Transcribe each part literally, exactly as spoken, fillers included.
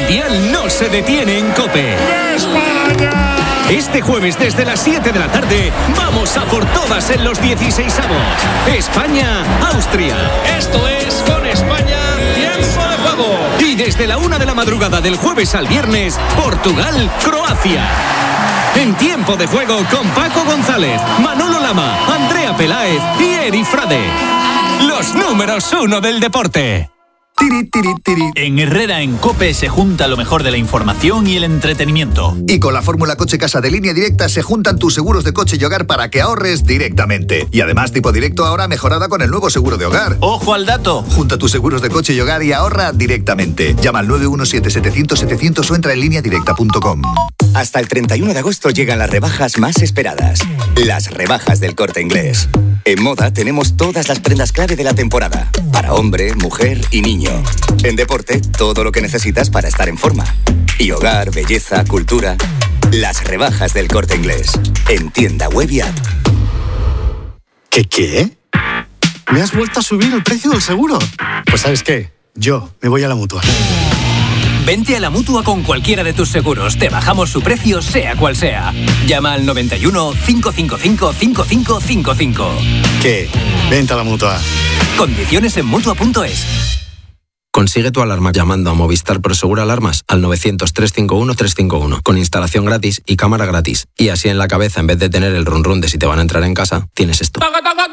Mundial no se detiene en COPE. ¡España! Este jueves desde las siete de la tarde vamos a por todas en los dieciseisavos. España-Austria. Esto es Con España, tiempo de juego. Y desde la una de la madrugada del jueves al viernes, Portugal-Croacia. En tiempo de juego con Paco González, Manolo Lama, Andrea Peláez y Eri Frade. Los números uno del deporte. Tiri, tiri, tiri. En Herrera en COPE se junta lo mejor de la información y el entretenimiento. Y con la fórmula Coche Casa de Línea Directa se juntan tus seguros de coche y hogar para que ahorres directamente. Y además tipo directo ahora mejorada con el nuevo seguro de hogar. ¡Ojo al dato! Junta tus seguros de coche y hogar y ahorra directamente. Llama al nueve uno siete, setecientos, setecientos o entra en línea directa punto com. Hasta el treinta y uno de agosto llegan las rebajas más esperadas. Las rebajas del Corte Inglés. En moda tenemos todas las prendas clave de la temporada. Para hombre, mujer y niño. En deporte, todo lo que necesitas para estar en forma. Y hogar, belleza, cultura. Las rebajas del Corte Inglés. En tienda web y app. ¿Qué qué? ¿Me has vuelto a subir el precio del seguro? Pues ¿sabes qué? Yo me voy a la Mutua. Vente a la Mutua con cualquiera de tus seguros. Te bajamos su precio, sea cual sea. Llama al noventa y uno, cinco cinco cinco, cinco cinco cinco cinco. ¿Qué? Vente a la Mutua. Condiciones en Mutua punto es. Consigue tu alarma llamando a Movistar Prosegur Alarmas al novecientos, trescientos cincuenta y uno, trescientos cincuenta y uno con instalación gratis y cámara gratis. Y así en la cabeza, en vez de tener el run run de si te van a entrar en casa, tienes esto.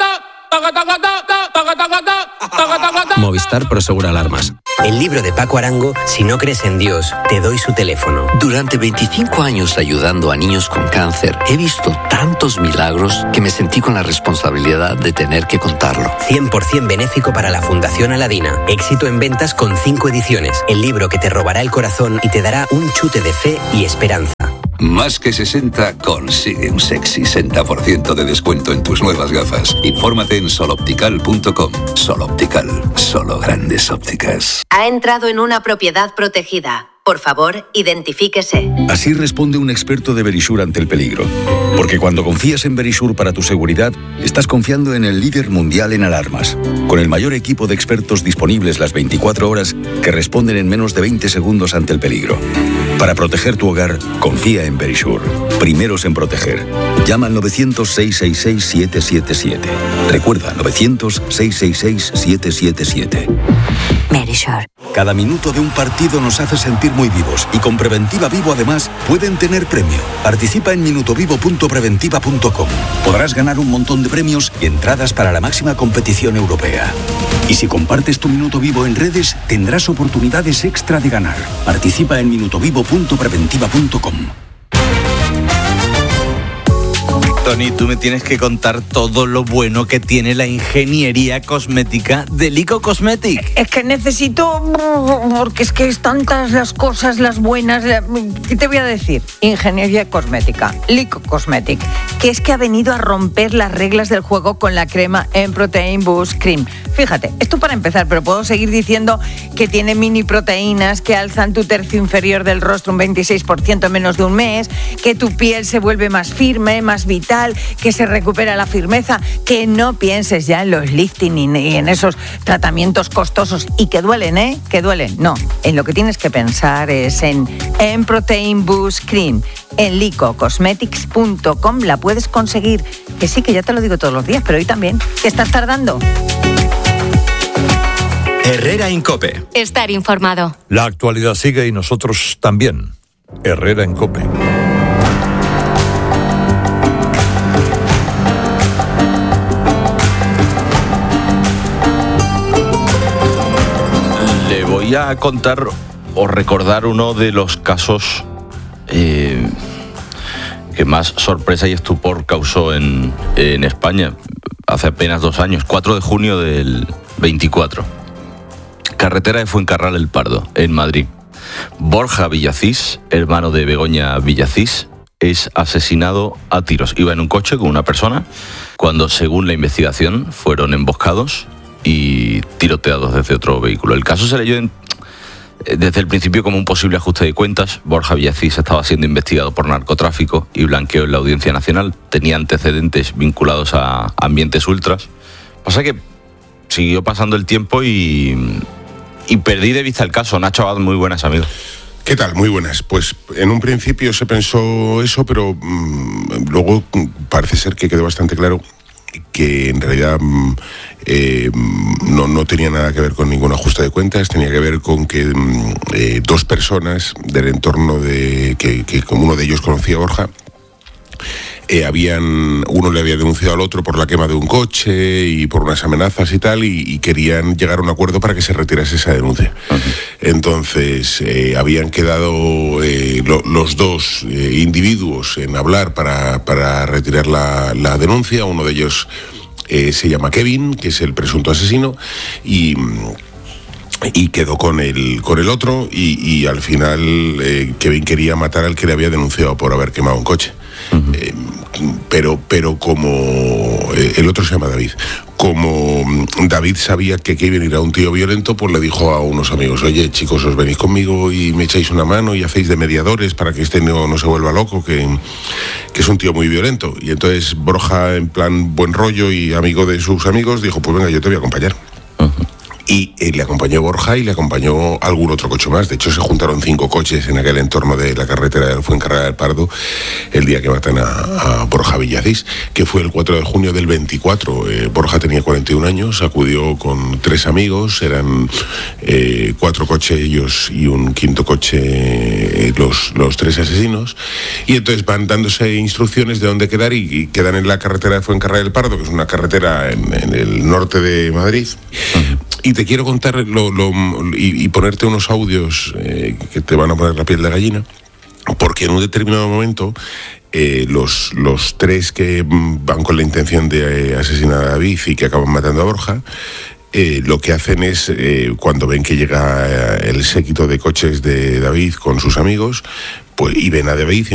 Movistar Prosegur Alarmas. El libro de Paco Arango, Si no crees en Dios, te doy su teléfono. Durante veinticinco años ayudando a niños con cáncer, he visto tantos milagros que me sentí con la responsabilidad de tener que contarlo. cien por ciento benéfico para la Fundación Aladina. Éxito en ventas con cinco ediciones. El libro que te robará el corazón y te dará un chute de fe y esperanza. Más que sesenta, consigue un sexy sesenta por ciento de descuento en tus nuevas gafas. Infórmate en sol optical punto com. Sol Optical, solo grandes ópticas. Ha entrado en una propiedad protegida. Por favor, identifíquese. Así responde un experto de Verisure ante el peligro. Porque cuando confías en Verisure para tu seguridad, estás confiando en el líder mundial en alarmas. Con el mayor equipo de expertos disponibles las veinticuatro horas que responden en menos de veinte segundos ante el peligro. Para proteger tu hogar, confía en Verisure. Primeros en proteger. Llama al novecientos, seiscientos sesenta y seis, siete siete siete. Recuerda, novecientos, seiscientos sesenta y seis, siete siete siete. Verisure. Cada minuto de un partido nos hace sentir muy vivos y con Preventiva Vivo además pueden tener premio. Participa en minutovivo punto preventiva punto com. Podrás ganar un montón de premios y entradas para la máxima competición europea. Y si compartes tu minuto vivo en redes, tendrás oportunidades extra de ganar. Participa en minutovivo punto preventiva punto com. Tony, tú me tienes que contar todo lo bueno que tiene la ingeniería cosmética de Lico Cosmetic. Es que necesito, porque es que es tantas las cosas, las buenas. ¿Qué te voy a decir? Ingeniería cosmética, Lico Cosmetic, que es que ha venido a romper las reglas del juego con la crema en Protein Boost Cream. Fíjate, esto para empezar, pero puedo seguir diciendo que tiene mini proteínas que alzan tu tercio inferior del rostro un veintiséis por ciento en menos de un mes, que tu piel se vuelve más firme, más vital, que se recupera la firmeza, que no pienses ya en los lifting y en esos tratamientos costosos y que duelen, ¿eh? Que duelen. No, en lo que tienes que pensar es en, en Protein Boost Cream. En lico cosmetics punto com la puedes conseguir. Que sí, que ya te lo digo todos los días, pero hoy también. ¿Qué estás tardando? Herrera en COPE. Estar informado. La actualidad sigue y nosotros también. Herrera en COPE. Le voy a contar o recordar uno de los casos eh, que más sorpresa y estupor causó en, en España hace apenas dos años, cuatro de junio del veinticuatro. Carretera de Fuencarral El Pardo, en Madrid. Borja Villacís, hermano de Begoña Villacís, es asesinado a tiros. Iba en un coche con una persona cuando, según la investigación, fueron emboscados y tiroteados desde otro vehículo. El caso se leyó en, desde el principio como un posible ajuste de cuentas. Borja Villacís estaba siendo investigado por narcotráfico y blanqueo en la Audiencia Nacional. Tenía antecedentes vinculados a ambientes ultras. Pasa que siguió pasando el tiempo y... Y perdí de vista el caso. Nacho Abad, muy buenas, amigos. ¿Qué tal? Muy buenas. Pues en un principio se pensó eso, pero mmm, luego parece ser que quedó bastante claro que en realidad eh, no, no tenía nada que ver con ningún ajuste de cuentas, tenía que ver con que eh, dos personas del entorno de que, que como uno de ellos conocía a Borja, Eh, habían uno le había denunciado al otro por la quema de un coche y por unas amenazas y tal, y, y querían llegar a un acuerdo para que se retirase esa denuncia. Uh-huh. Entonces eh, habían quedado eh, lo, los dos eh, individuos en hablar para, para retirar la, la denuncia. Uno de ellos eh, se llama Kevin, que es el presunto asesino, y y quedó con el con el otro, y, y al final eh, Kevin quería matar al que le había denunciado por haber quemado un coche. Uh-huh. eh, pero pero como eh, el otro se llama David, como David sabía que Kevin era un tío violento, pues le dijo a unos amigos: oye, chicos, os venís conmigo y me echáis una mano y hacéis de mediadores para que este no, no se vuelva loco, que, que es un tío muy violento. Y entonces Borja, en plan buen rollo y amigo de sus amigos, dijo: pues venga, yo te voy a acompañar. Uh-huh. Y eh, le acompañó Borja y le acompañó algún otro coche más. De hecho, se juntaron cinco coches en aquel entorno de la carretera del Fuencarral del Pardo el día que matan a, a Borja Villacís, que fue el cuatro de junio del veinticuatro. Eh, Borja tenía cuarenta y un años, acudió con tres amigos, eran eh, cuatro coches ellos y un quinto coche eh, los, los tres asesinos. Y entonces van dándose instrucciones de dónde quedar, y, y quedan en la carretera de Fuencarral del Pardo, que es una carretera en, en el norte de Madrid. Uh-huh. Y te quiero contar lo, lo, y, y ponerte unos audios eh, que te van a poner la piel de gallina, porque en un determinado momento eh, los, los tres que van con la intención de eh, asesinar a David y que acaban matando a Borja, eh, lo que hacen es, eh, cuando ven que llega el séquito de coches de David con sus amigos, pues, y ven a David,